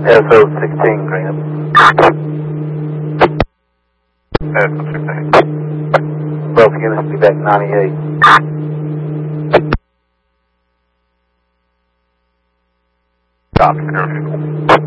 SO16 Greenup. SO16. Both units be back 98. Copy,